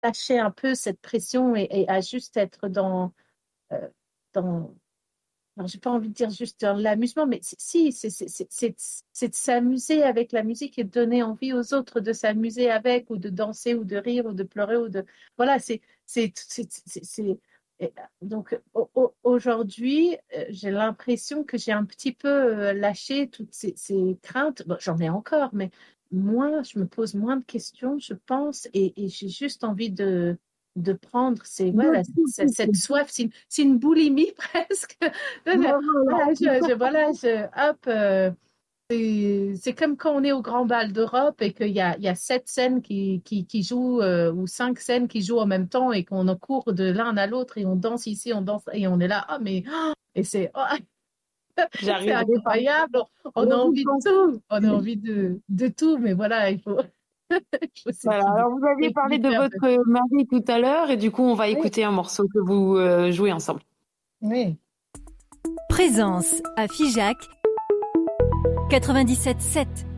lâcher un peu cette pression et à juste être euh, dans alors, j'ai pas envie de dire juste dans l'amusement, mais si, c'est de s'amuser avec la musique et de donner envie aux autres de s'amuser avec, ou de danser, ou de rire, ou de pleurer, ou de... Voilà, et, donc, aujourd'hui, j'ai l'impression que j'ai un petit peu lâché toutes ces craintes. Bon, j'en ai encore, mais moins, je me pose moins de questions, je pense, et j'ai juste envie de prendre voilà, cette soif, c'est une boulimie presque. Ouais, voilà. Hop, c'est comme quand on est au Grand Bal d'Europe et qu'il y a 7 scènes qui jouent ou 5 scènes qui jouent en même temps et qu'on en court de l'un à l'autre et on danse ici, on danse et on est là, et c'est J'arriverai pas. incroyable, on a envie de tout, on a envie de tout, mais voilà, il faut Voilà. Alors, vous aviez parlé de s'équilibrer un peu. votre mari tout à l'heure et du coup, on va Oui, écouter un morceau que vous jouez ensemble. oui. Présence à Figeac 97.7.